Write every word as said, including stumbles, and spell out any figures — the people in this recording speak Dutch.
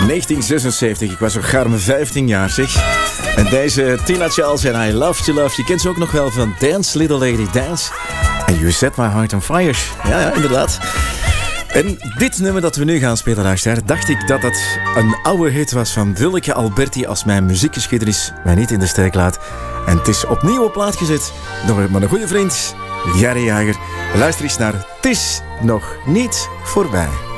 negentien zesenzeventig, ik was zo garme vijftien jaar, zeg. En deze Tina Charles en I Love To Love, je kent ze ook nog wel van Dance Little Lady Dance. En You Set My Heart On Fire. Ja, ja, inderdaad. En dit nummer dat we nu gaan spelen, luisteraar, dacht ik dat het een oude hit was van Willeke Alberti als mijn muziekgeschiedenis mij niet in de steek laat. En het is opnieuw op plaat gezet door mijn goede vriend Jarre Jager. Luister eens naar Het is nog niet voorbij.